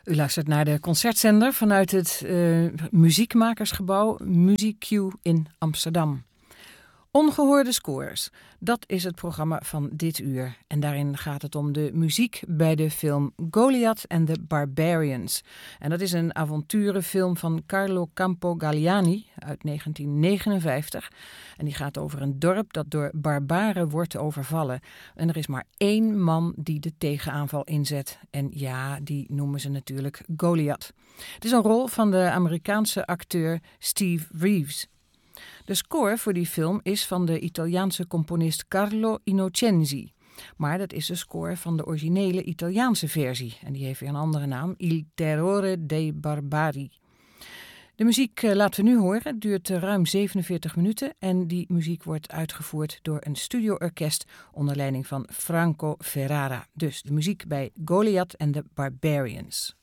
U luistert naar de concertzender vanuit het muziekmakersgebouw Music Q in Amsterdam. Ongehoorde scores, dat is het programma van dit uur. En daarin gaat het om de muziek bij de film Goliath and the Barbarians. En dat is een avonturenfilm van Carlo Campo Galliani uit 1959. En die gaat over een dorp dat door barbaren wordt overvallen. En er is maar één man die de tegenaanval inzet. En ja, die noemen ze natuurlijk Goliath. Het is een rol van de Amerikaanse acteur Steve Reeves. De score voor die film is van de Italiaanse componist Carlo Innocenzi. Maar dat is de score van de originele Italiaanse versie. En die heeft weer een andere naam, Il Terrore dei Barbari. De muziek laten we nu horen. Het duurt ruim 47 minuten. En die muziek wordt uitgevoerd door een studioorkest onder leiding van Franco Ferrara. Dus de muziek bij Goliath and the Barbarians.